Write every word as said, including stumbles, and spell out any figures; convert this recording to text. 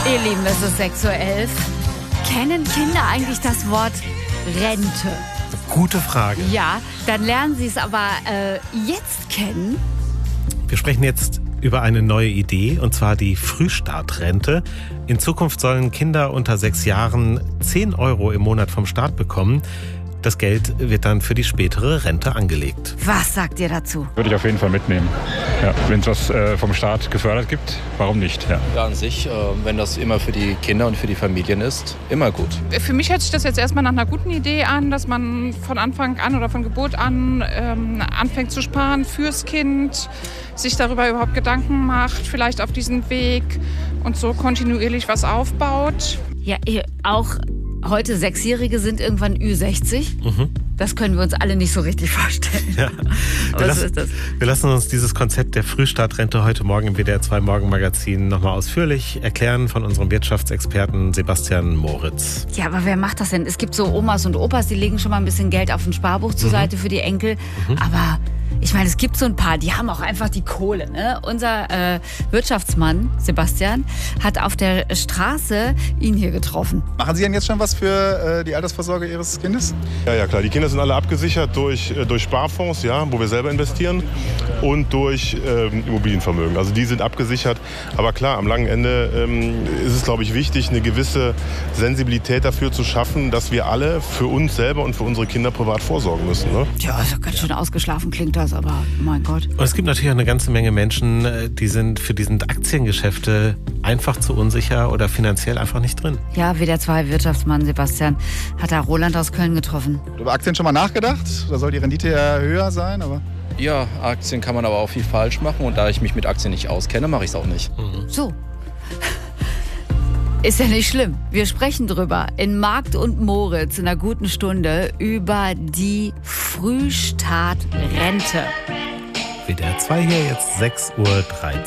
Ihr Lieben, es ist sechs Uhr elf. Kennen Kinder eigentlich das Wort Rente? Gute Frage. Ja, dann lernen sie es aber äh, jetzt kennen. Wir sprechen jetzt über eine neue Idee, und zwar die Frühstartrente. In Zukunft sollen Kinder unter sechs Jahren zehn Euro im Monat vom Staat bekommen. Das Geld wird dann für die spätere Rente angelegt. Was sagt ihr dazu? Würde ich auf jeden Fall mitnehmen. Ja, wenn es was äh, vom Staat gefördert gibt, warum nicht? Ja. Ja, an sich, äh, wenn das immer für die Kinder und für die Familien ist, immer gut. Für mich hört sich das jetzt erstmal nach einer guten Idee an, dass man von Anfang an oder von Geburt an ähm, anfängt zu sparen fürs Kind, sich darüber überhaupt Gedanken macht, vielleicht auf diesen Weg und so kontinuierlich was aufbaut. Ja, ihr auch heute Sechsjährige sind irgendwann Ü sechzig. Mhm. Das können wir uns alle nicht so richtig vorstellen. Ja. Wir, Was lassen, ist das? wir lassen uns dieses Konzept der Frühstartrente heute Morgen im W D R zwei Morgenmagazin nochmal ausführlich erklären von unserem Wirtschaftsexperten Sebastian Moritz. Ja, aber wer macht das denn? Es gibt so Omas und Opas, die legen schon mal ein bisschen Geld auf ein Sparbuch zur Mhm. Seite für die Enkel. Mhm. Aber ich meine, es gibt so ein paar, die haben auch einfach die Kohle. Ne? Unser äh, Wirtschaftsmann, Sebastian, hat auf der Straße ihn hier getroffen. Machen Sie denn jetzt schon was für äh, die Altersvorsorge Ihres Kindes? Ja, ja, klar. Die Kinder sind alle abgesichert durch, äh, durch Sparfonds, ja, wo wir selber investieren, und durch ähm, Immobilienvermögen. Also die sind abgesichert. Aber klar, am langen Ende ähm, ist es, glaube ich, wichtig, eine gewisse Sensibilität dafür zu schaffen, dass wir alle für uns selber und für unsere Kinder privat vorsorgen müssen. Ne? Ja, ist ja ganz schön ausgeschlafen klingt das, aber mein Gott. Und es gibt natürlich auch eine ganze Menge Menschen, die sind für diese Aktiengeschäfte einfach zu unsicher oder finanziell einfach nicht drin. Ja, W D R zwei Wirtschaftsmann Sebastian hat da Roland aus Köln getroffen. Über Aktien schon mal nachgedacht? Da soll die Rendite ja höher sein, aber... Ja, Aktien kann man aber auch viel falsch machen, und da ich mich mit Aktien nicht auskenne, mache ich es auch nicht. Mhm. So. Ist ja nicht schlimm. Wir sprechen drüber in Markt und Moritz in einer guten Stunde über die Frühstartrente. W D R zwei hier jetzt sechs Uhr dreizehn.